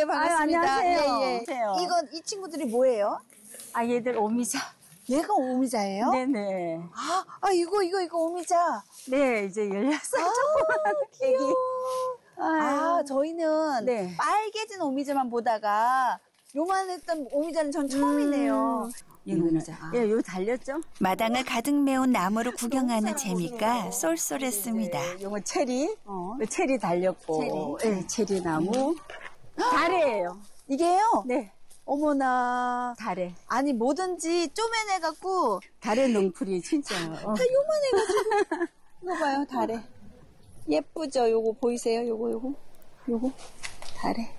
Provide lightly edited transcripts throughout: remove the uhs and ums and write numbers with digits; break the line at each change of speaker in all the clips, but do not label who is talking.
반갑습니다.
안녕하세요.
안녕하세요. 이 친구들이 뭐예요?
얘들 오미자.
얘가 오미자예요?
네네.
이거 오미자.
네, 이제 16살
귀여워.
애기.
저희는
네.
빨개진 오미자만 보다가 요만했던 오미자는 전 처음이네요.
오미자. 요 달렸죠?
마당을 가득 메운 나무를 구경하는 재미가 쏠쏠했습니다.
요거 체리. 체리 달렸고. 네, 체리 나무. 달래예요.
이게요?
네.
어머나.
달래.
아니 뭐든지 쪼매내갖고
달래 능풀이 진짜.
다 요만해가지고. 이거 봐요, 달래. 예쁘죠? 요거 보이세요? 요거. 달래.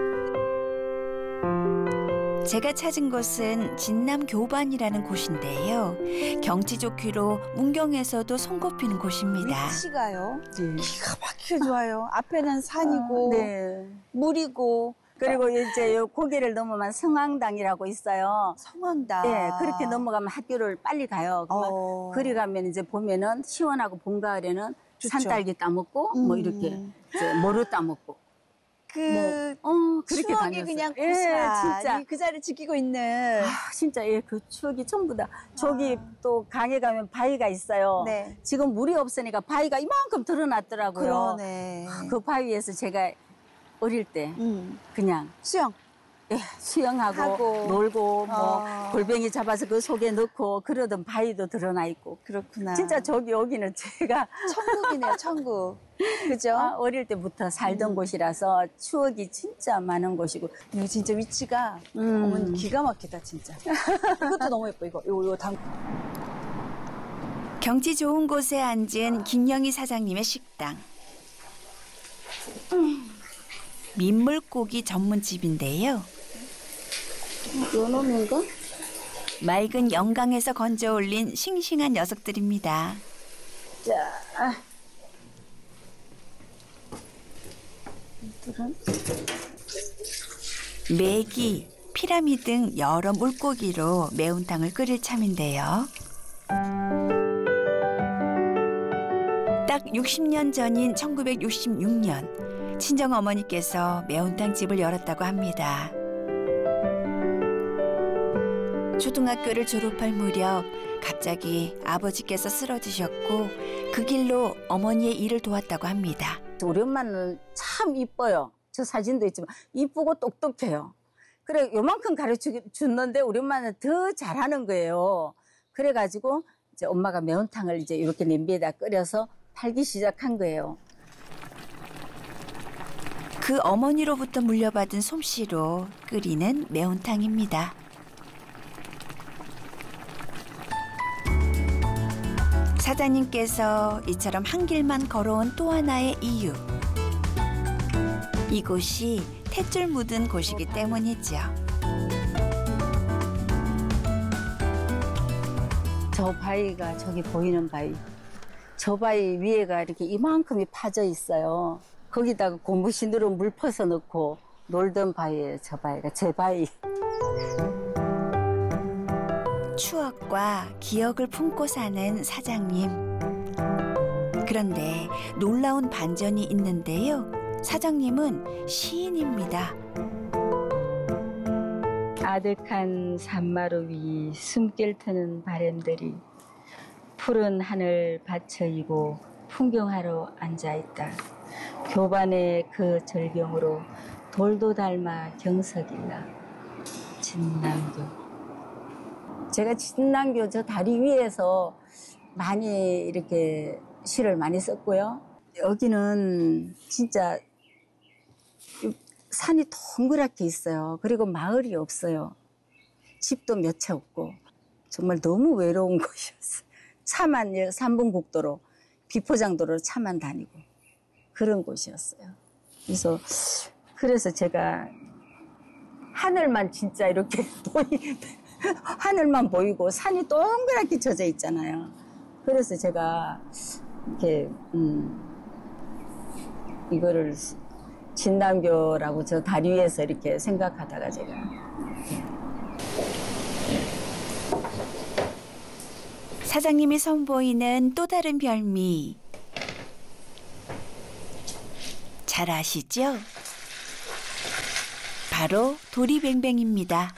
제가 찾은 곳은 진남 교반이라는 곳인데요. 경치 좋기로 문경에서도 손꼽히는 곳입니다.
위치가요.
네.
기가 막히게 좋아요. 앞에는 산이고
네.
물이고
그리고 이제 요 고개를 넘으면 성황당이라고 있어요.
성황다.
네, 그렇게 넘어가면 학교를 빨리 가요. 그리 가면 이제 봄에는 시원하고 봄 가을에는
좋죠.
산딸기 따먹고 뭐 이렇게 이제 모루 따먹고
그
그렇게
추억이
다녔어요.
그냥
예,
고스란히
진짜.
그 자리를 지키고 있는.
진짜 그 추억이 전부 다. 저기 또 강에 가면 바위가 있어요.
네.
지금 물이 없으니까 바위가 이만큼 드러났더라고요.
그러네.
그 바위에서 제가 어릴 때 그냥
수영.
수영하고
하고.
놀고 뭐 골뱅이 잡아서 그 속에 넣고 그러던 바위도 드러나 있고.
그렇구나.
진짜 여기는 제가
천국이네요, 천국. 그죠?
어릴 때부터 살던 곳이라서 추억이 진짜 많은 곳이고.
이거 진짜 위치가 어머니 기가 막히다, 진짜. 이것도 너무 예뻐, 이거 당.
경치 좋은 곳에 앉은 김영희 사장님의 식당. 민물고기 전문집인데요.
요놈인가?
맑은 영강에서 건져 올린 싱싱한 녀석들입니다.
자,
메기, 피라미 등 여러 물고기로 매운탕을 끓일 참인데요. 딱 60년 전인 1966년 친정어머니께서 매운탕집을 열었다고 합니다. 초등학교를 졸업할 무렵 갑자기 아버지께서 쓰러지셨고 그 길로 어머니의 일을 도왔다고 합니다.
우리 엄마는 참 이뻐요. 저 사진도 있지만 이쁘고 똑똑해요. 그래 요만큼 가르쳐 줬는데 우리 엄마는 더 잘하는 거예요. 그래가지고 이제 엄마가 매운탕을 이제 이렇게 냄비에다 끓여서 팔기 시작한 거예요.
그 어머니로부터 물려받은 솜씨로 끓이는 매운탕입니다. 사장님께서 이처럼 한 길만 걸어온 또 하나의 이유. 이곳이 탯줄 묻은 곳이기 때문이죠.
저 바위가 저기 보이는 바위. 저 바위 위에가 이렇게 이만큼이 파져 있어요. 거기다가 고무신으로 물 퍼서 넣고 놀던 바위예요. 저 바위가 제 바위.
추억과 기억을 품고 사는 사장님. 그런데 놀라운 반전이 있는데요. 사장님은 시인입니다.
아득한 산마루 위 숨길 트는 바람들이 푸른 하늘 받쳐이고 풍경하러 앉아있다. 교반의 그 절경으로 돌도 닮아 경석일라. 진남교. 제가 진남교 저 다리 위에서 많이 이렇게 시를 많이 썼고요. 여기는 진짜 산이 동그랗게 있어요. 그리고 마을이 없어요. 집도 몇 채 없고 정말 너무 외로운 곳이었어요. 차만 3분 국도로 비포장도로 차만 다니고 그런 곳이었어요. 그래서 제가 하늘만 진짜 이렇게 하늘만 보이고 산이 동그랗게 젖어 있잖아요. 그래서 제가 이렇게 이거를 진남교라고 저 다리 위에서 이렇게 생각하다가 제가
사장님이 선보이는 또 다른 별미. 잘 아시죠? 바로 도리뱅뱅입니다.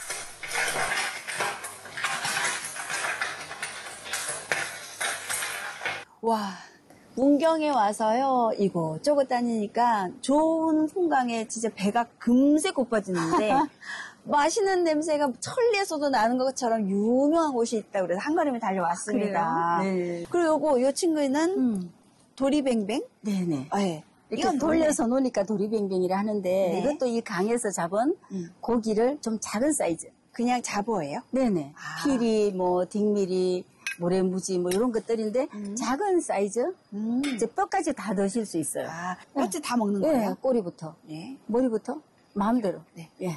와, 문경에 와서요, 이곳저곳 다니니까 좋은 풍광에 진짜 배가 금세 고파지는데, 맛있는 냄새가 천리에서도 나는 것처럼 유명한 곳이 있다고 그래서 한 걸음에 달려왔습니다.
그래요? 네.
그리고 요 친구는 도리뱅뱅?
네네.
네.
이건 돌려서 놓으니까 도리뱅뱅이라 하는데
네.
이것도 이 강에서 잡은 고기를 좀 작은 사이즈.
그냥 잡어예요?
네네.
아.
피리, 뭐 딩미리, 모래무지 뭐 이런 것들인데 작은 사이즈. 이제 뼈까지 다 넣으실 수 있어요.
아, 뼈째 다 먹는
네,
거예요?
꼬리부터,
네.
머리부터 마음대로.
네.
예.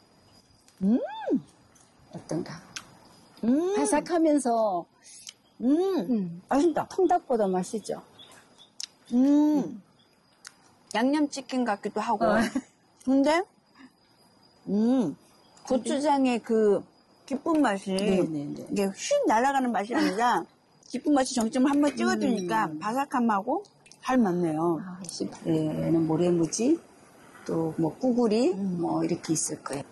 어떤가?
음.
바삭하면서
맛있다.
통닭보다 맛있죠.
양념치킨 같기도 하고.
어.
근데, 고추장의 그 깊은 맛이,
네네네.
이게 휙 날아가는 맛이 아니라, 깊은 맛이 정점을 한번 찍어주니까 바삭함하고 잘 맞네요.
아, 얘는 모래무지, 또 뭐 꾸구리, 뭐 이렇게 있을 거예요.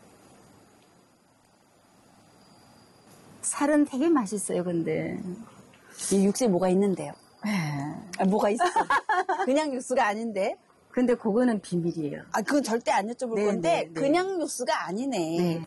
살은 되게 맛있어요, 근데.
이 육수에 뭐가 있는데요?
예.
아, 뭐가 있어? 그냥 육수가 아닌데?
근데 그거는 비밀이에요.
아, 그건 절대 안 여쭤볼
네,
건데,
네, 네.
그냥 육수가 아니네.
네.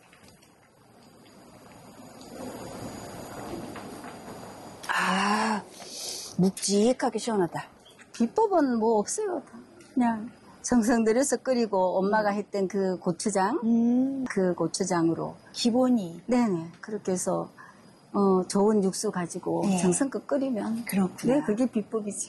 아, 묵직하게 시원하다.
비법은 뭐 없어요. 다. 그냥 정성 들여서 끓이고 엄마가 했던 그 고추장, 그 고추장으로.
기본이.
네네. 그렇게 해서 좋은 육수 가지고
네.
정성껏 끓이면.
그렇구나.
네, 그게 비법이지.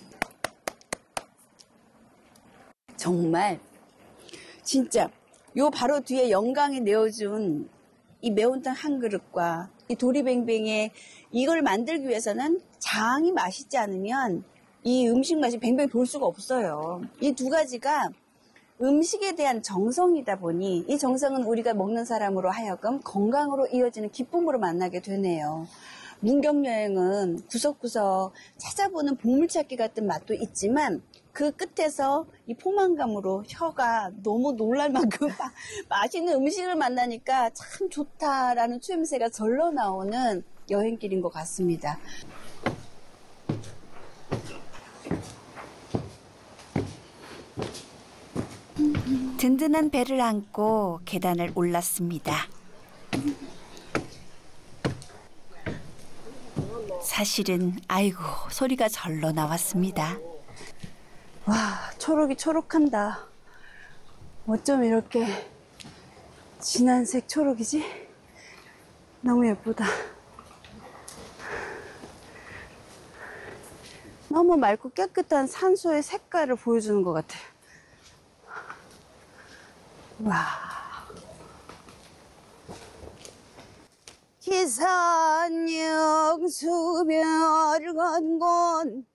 정말 진짜 요 바로 뒤에 영광이 내어준 이 매운탕 한 그릇과 이 도리뱅뱅의 이걸 만들기 위해서는 장이 맛있지 않으면 이 음식 맛이 뱅뱅 돌 수가 없어요. 이 두 가지가 음식에 대한 정성이다 보니 이 정성은 우리가 먹는 사람으로 하여금 건강으로 이어지는 기쁨으로 만나게 되네요. 문경 여행은 구석구석 찾아보는 보물찾기 같은 맛도 있지만 그 끝에서 이 포만감으로 혀가 너무 놀랄 만큼 맛있는 음식을 만나니까 참 좋다라는 추임새가 절로 나오는 여행길인 것 같습니다.
든든한 배를 안고 계단을 올랐습니다. 사실은 아이고 소리가 절로 나왔습니다.
와, 초록이 초록한다. 어쩜 이렇게 진한 색 초록이지? 너무 예쁘다. 너무 맑고 깨끗한 산소의 색깔을 보여주는 것 같아. 와. 기산역 수별 건곤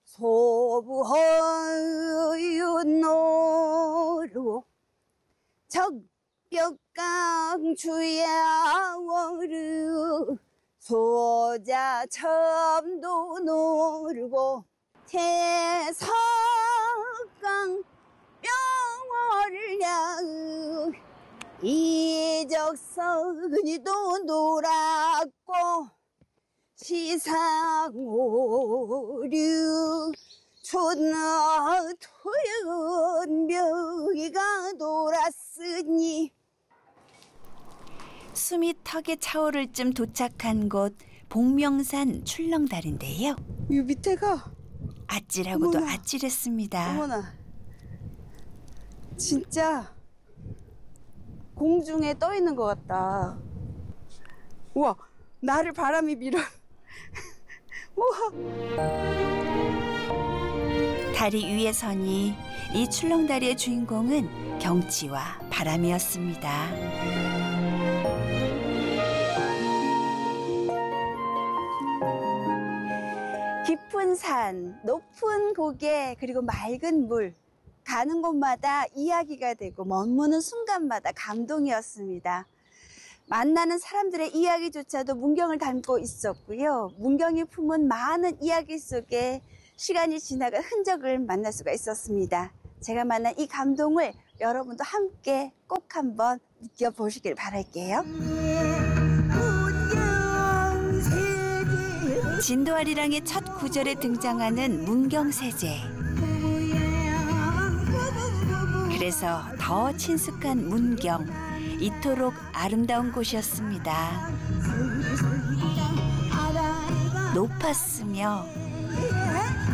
소부허윤노루 적벽강 주야워르 소자첨도 노르고 태석강 명월야 이적선이도 놀았고 시상오류 촌나 토연 벽이가 돌았으니
숨이 턱에 차오를 쯤 도착한 곳 복명산 출렁다리인데요.
이 밑에가
아찔하고도
어머나.
아찔했습니다.
어머나 진짜 공중에 떠 있는 것 같다. 우와 나를 바람이 밀어. 우와
다리 위에 서니 이 출렁다리의 주인공은 경치와 바람이었습니다.
깊은 산, 높은 고개, 그리고 맑은 물. 가는 곳마다 이야기가 되고 머무는 순간마다 감동이었습니다. 만나는 사람들의 이야기조차도 문경을 담고 있었고요. 문경이 품은 많은 이야기 속에 시간이 지나간 흔적을 만날 수가 있었습니다. 제가 만난 이 감동을 여러분도 함께 꼭 한번 느껴보시길 바랄게요.
진도아리랑의 첫 구절에 등장하는 문경세제. 그래서 더 친숙한 문경, 이토록 아름다운 곳이었습니다. 높았으며